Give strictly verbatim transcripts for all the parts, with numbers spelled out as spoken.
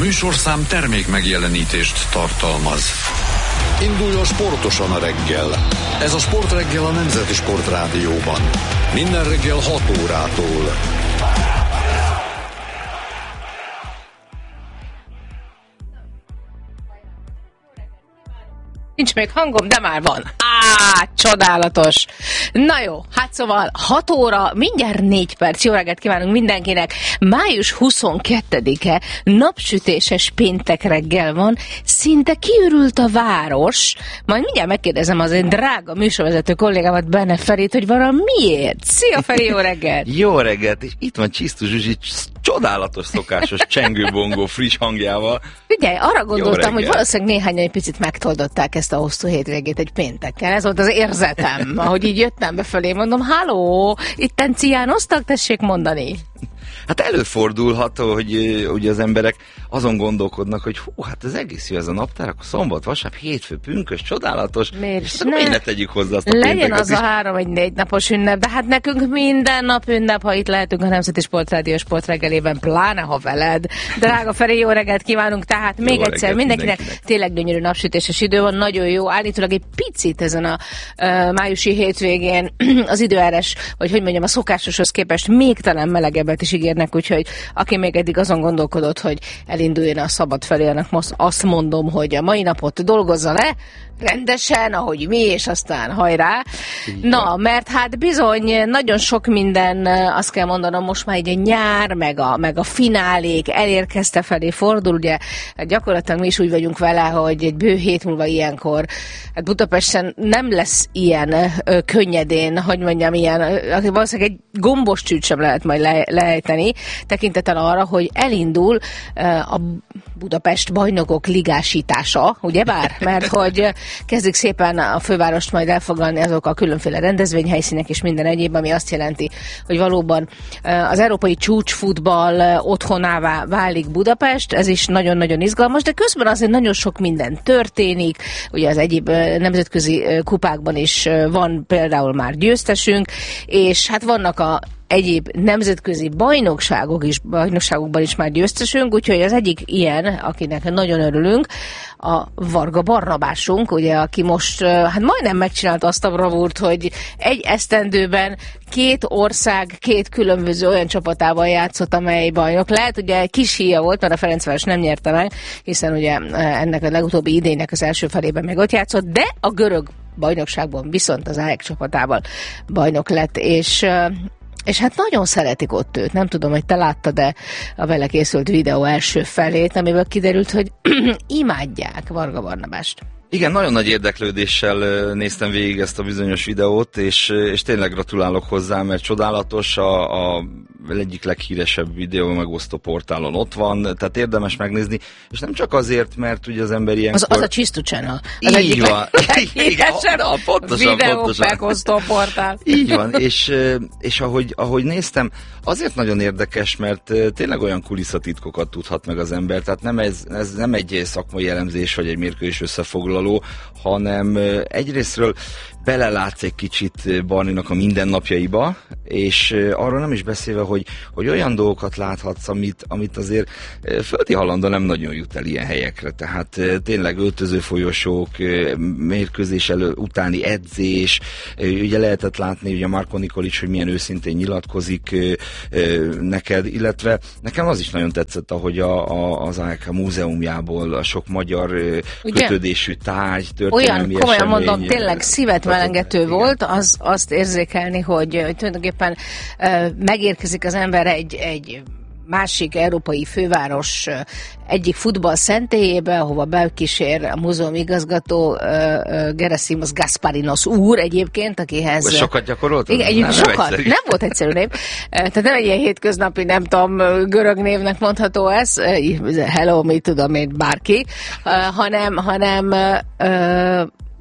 műsorszám termék megjelenítést tartalmaz. Induljon sportosan a reggel. Ez a Sportreggel a Nemzeti Sportrádióban. Minden reggel hat órától. Nincs még hangom, de már van. Á, csodálatos. Na jó, hát szóval hat óra, mindjárt négy perc. Jó reggelt kívánunk mindenkinek. május huszonkettedike, napsütéses péntek reggel van. Szinte kiürült a város. Majd mindjárt megkérdezem az én drága műsorvezető kollégámat, Benne Ferit, hogy van a miért. Szia Feri, jó reggelt! Jó reggelt, és itt van Csisztus Zsuzsi csodálatos szokásos csengőbongó friss hangjával. Figyelj, arra gondoltam, hogy valószínűleg néhányan egy picit megtoldották ezt a hosszú hétvégét egy pénteken. Ez volt az érzetem, ahogy így jöttem befelé, mondom, halló, itten ciánoztak, tessék mondani. Hát előfordulhat, hogy ugye az emberek azon gondolkodnak, hogy hú, hát az egész jó ez a naptár, akkor szombat, vasárnap, hétfő, pünkös, csodálatos, miért? és ne, ne tegyük hozzá azt a legyen pénteket az is. A három vagy négy napos ünnep, de hát nekünk minden nap ünnep, ha itt lehetünk a Nemzeti Sportrádió Sportreggelében, pláne ha veled. Drága Feri, jó reggelt kívánunk, tehát még jó egyszer mindenkinek, mindenkinek tényleg gyönyörű napsütéses idő van, nagyon jó, állítólag egy picit ezen a uh, májusi hétvégén az időjárás, vagy hogy mondjam, a szokásoshoz képest még talán melegebbet is ígérnek, úgyhogy aki még eddig azon gondolkodott, hogy elinduljon a szabad felé, annak most azt mondom, hogy a mai napot dolgozza le, rendesen, ahogy mi, és aztán hajrá. Na, mert hát bizony nagyon sok minden, azt kell mondanom, most már egy a nyár, meg a, meg a finálék elérkezte felé fordul, ugye gyakorlatilag mi is úgy vagyunk vele, hogy egy bő hét múlva ilyenkor, hát Budapesten nem lesz ilyen ö, könnyedén, hogy mondjam, ilyen, ö, valószínűleg egy gombos csűt sem lehet majd le, lejteni, tekintettel arra, hogy elindul ö, a Budapest bajnokok ligásítása, ugyebár? Mert hogy kezdik szépen a fővárost majd elfoglalni azok a különféle rendezvényhelyszínek és minden egyéb, ami azt jelenti, hogy valóban az európai csúcsfutball otthonává válik Budapest, ez is nagyon-nagyon izgalmas, de közben azért nagyon sok minden történik, ugye az egyéb nemzetközi kupákban is van például már győztesünk, és hát vannak a egyéb nemzetközi bajnokságok is, bajnokságokban is már győztesünk, úgyhogy az egyik ilyen, akinek nagyon örülünk, a Varga Barnabásunk, ugye, aki most hát majdnem megcsinálta azt a bravúrt, hogy egy esztendőben két ország, két különböző olyan csapatával játszott, amely bajnok lehet. Ugye kis híja volt, mert a Ferencváros nem nyerte meg, hiszen ugye ennek a legutóbbi idénynek az első felében meg ott játszott, de a görög bajnokságban viszont az á é ká csapatával bajnok lett, és És hát nagyon szeretik ott őt. Nem tudom, hogy te láttad-e a vele készült videó első felét, amiből kiderült, hogy imádják Varga Barnabást. Igen, nagyon nagy érdeklődéssel néztem végig ezt a bizonyos videót, és, és tényleg gratulálok hozzá, mert csodálatos, a, a egyik leghíresebb videó megosztó portálon ott van, tehát érdemes megnézni, és nem csak azért, mert ugye az ember ilyenkor... Az, az a Csisztu Channel. Az így egyik van. leghíresebb pontosan, videó pontosan. megosztó portál. Így van, és, és ahogy, ahogy néztem, azért nagyon érdekes, mert tényleg olyan kulisszatitkokat tudhat meg az ember, tehát nem ez, ez nem egy szakmai elemzés, vagy egy mérkőzés összefoglaló, hanem egyrésztről belelátsz egy kicsit Barninak a mindennapjaiba, és arról nem is beszélve, hogy, hogy olyan dolgokat láthatsz, amit, amit azért földi halandó nem nagyon jut el ilyen helyekre. Tehát tényleg öltözőfolyosók, mérkőzés elő, utáni edzés, ugye lehetett látni ugye Marko Nikolic, hogy milyen őszintén nyilatkozik neked, illetve nekem az is nagyon tetszett, ahogy a, a, az á é ká múzeumjából a sok magyar ugye? Kötődésű tárgy, történelmi olyan, komolyan esemény, mondom, tényleg szívet melengető volt, az, azt érzékelni, hogy, hogy tulajdonképpen uh, megérkezik az ember egy, egy másik európai főváros uh, egyik futball szentélyébe, ahova bekísér a múzeum igazgató uh, uh, Gerasimos Gasparinos úr egyébként, akihez... Uh, sokat gyakorolt? Igen, egyébként nem, sokat. Nem, nem volt egyszerű név. Uh, tehát nem egy ilyen hétköznapi, nem tudom, görög névnek mondható ez, uh, hello, mit tudom én, bárki, uh, hanem, hanem uh,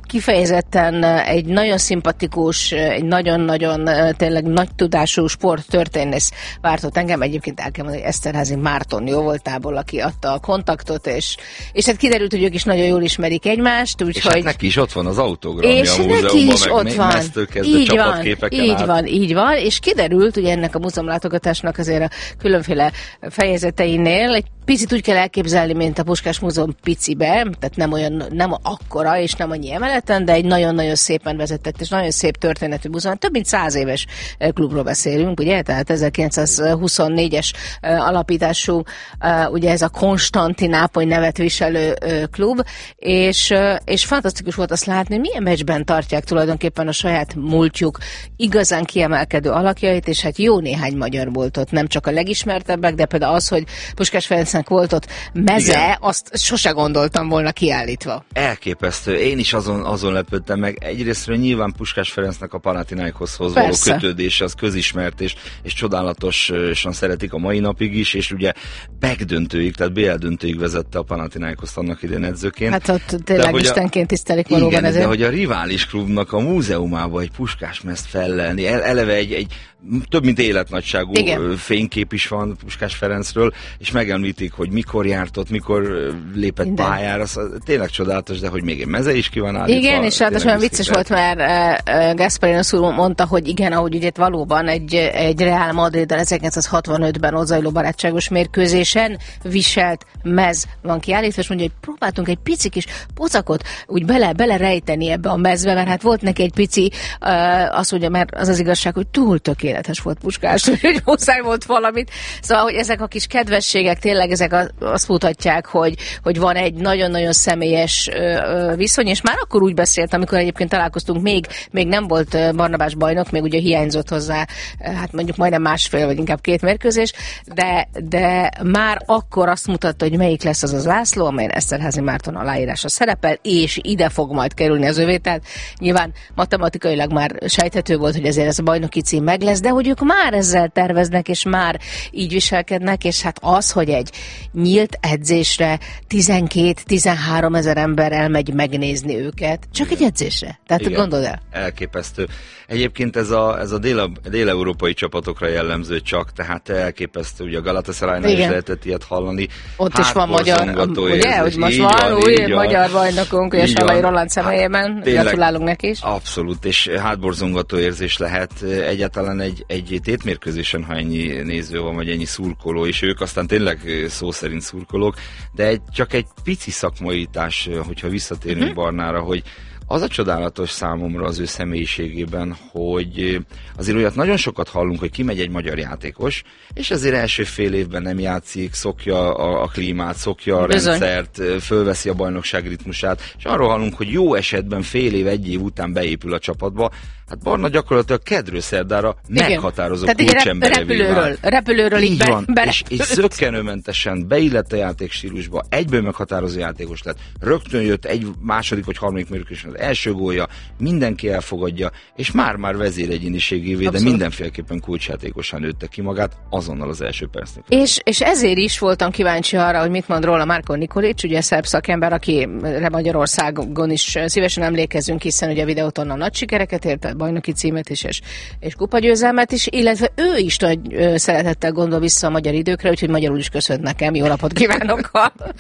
kifejezetten egy nagyon szimpatikus, egy nagyon-nagyon tényleg nagy tudású sporttörténész vártott engem. Egyébként el kell mondani, hogy Eszterházy Márton jó voltából, aki adta a kontaktot, és, és hát kiderült, hogy ők is nagyon jól ismerik egymást. Úgy, és hogy... hát neki is ott van az autogramja és a múzeumban, neki is meg ott van. Így van, így át. van, így van, és kiderült, ugye ennek a múzeumlátogatásnak azért a különféle fejezeteinél egy picit úgy kell elképzelni, mint a Puskás Múzeum picibe, tehát nem olyan, nem akkora és nem annyi emeleten, de egy nagyon-nagyon szépen vezetett és nagyon szép történetű múzeum. Több mint száz éves klubról beszélünk, ugye? Tehát ezerkilencszázhuszonnégyes alapítású, ugye ez a Konstantinápoly nevet viselő klub, és, és fantasztikus volt azt látni, hogy milyen meccsben tartják tulajdonképpen a saját múltjuk igazán kiemelkedő alakjait, és hát jó néhány magyar volt ott, nem csak a legismertebbek, de például az, hogy Puskás Ferencnek volt ott meze, igen, azt sose gondoltam volna kiállítva. Elképesztő. Én is azon, azon lepődtem meg. Egyrésztről nyilván Puskás Ferencnek a Panathinaikoshoz való kötődése az közismert, és, és csodálatosan szeretik a mai napig is, és ugye megdöntőig, tehát bé el döntőig vezette a Panathinaikoszt annak idején edzőként. Hát ott tényleg istenként tisztelik valóban igen, ezért. De hogy a rivális klubnak a múzeumába egy Puskás mezt fellelni, eleve egy, egy több mint életnagyságú igen. fénykép is van Puskás Ferencről, és megemlítik, hogy mikor járt ott, mikor lépett minden pályára, az tényleg csodálatos, de hogy még egy meze is ki van állítva. Igen, és ráadásul olyan vicces volt, mert uh, Gasparinos úr mondta, hogy igen, ahogy ugye valóban egy, egy Real Madriddal ezerkilencszázhatvanötben ott zajló barátságos mérkőzésen viselt mez van kiállítva, és mondja, hogy próbáltunk egy pici kis pocakot úgy bele, bele rejteni ebbe a mezbe, mert hát volt neki egy pici, uh, azt mondja, mert az az igazság, hogy túl tökéletes volt Puskás, hogy muszáj volt valamit. Szóval, hogy ezek a kis kedvességek tényleg ezek a, azt mutatják, hogy, hogy van egy nagyon-nagyon személyes ö, ö, viszony, és már akkor úgy beszélt, amikor egyébként találkoztunk, még, még nem volt Barnabás bajnok, még ugye hiányzott hozzá, hát mondjuk majdnem másfél, vagy inkább két mérkőzés, de, de már akkor azt mutatta, hogy melyik lesz az az László, amelyen Eszterházy Márton aláírása szerepel, és ide fog majd kerülni az övé, tehát nyilván matematikailag már sejthető volt, hogy ezért ez a bajnoki cím meg lesz, de hogy ők már ezzel terveznek, és már így viselkednek, és hát az, hogy egy nyílt edzésre tizenkét-tizenhárom ezer ember elmegy megnézni őket, csak egy edzésre. Tehát igen, gondold el. Elképesztő. Egyébként ez a, ez a dél, dél-európai csapatokra jellemző csak, tehát elképesztő, ugye a Galatasaraynál is lehetett ilyet hallani. Ott is van magyar, ugye, hogy most van, van új magyar bajnokunk, és Salai Roland személyében, gratulálunk neki is. Abszolút, és hátborzongató érzés lehet egyáltalán egy, egy tétmérkőzésen, ha ennyi néző van, vagy ennyi szurkoló, és ők aztán tényleg szó szerint szurkolók, de egy, csak egy pici szakmaitás, hogyha visszatérünk uh-huh. Barnára, hogy az a csodálatos számomra az ő személyiségében, hogy azért olyat nagyon sokat hallunk, hogy kimegy egy magyar játékos, és azért első fél évben nem játszik, szokja a, a klímát, szokja a bizony rendszert, fölveszi a bajnokság ritmusát, és arról hallunk, hogy jó esetben fél év, egy év után beépül a csapatba. Hát Barna gyakorlatilag kedről szerdára meghatározó kulcsemberevé vált. Repülőről így van, be, és, és zökkenőmentesen beillett a játékstílusba, egyből meghatározó játékos lett. Rögtön jött egy második vagy harmadik mérkőzésen az első gólja, mindenki elfogadja, és már-már vezéregyéniségévé, de mindenféleképpen kulcsjátékosan nőtte ki magát azonnal az első percnek. És, és ezért is voltam kíváncsi arra, hogy mit mond róla Marko Nikolić, ugye szerb szakember, akire Magyarországon is szívesen emlékezünk, hiszen ugye a Videótonnal nagy sikereket ért, bajnoki címet is, és, és kupagyőzelmet is, illetve ő is nagy ö, szeretettel gondol vissza a magyar időkre, úgyhogy magyarul is köszönt nekem, jó napot kívánok!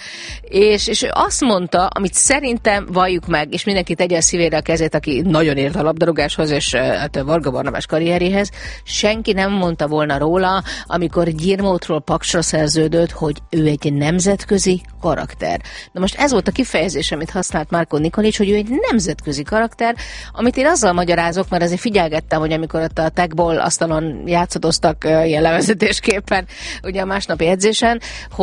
és, és ő azt mondta, amit szerintem valljuk meg, és mindenki tegye a szívére a kezét, aki nagyon ért a labdarúgáshoz, és hát a Varga Barnabás karrierjéhez, senki nem mondta volna róla, amikor Gyirmótról Paksra szerződött, hogy ő egy nemzetközi karakter. Na most ez volt a kifejezés, amit használt Marko Nikolić, hogy ő egy nemzetközi karakter, amit én azzal magyarázok, mert azért figyelgettem, hogy amikor ott a Techball asztalon játszadoztak ilyen levezetésképpen, ugye a másnapi edzésen,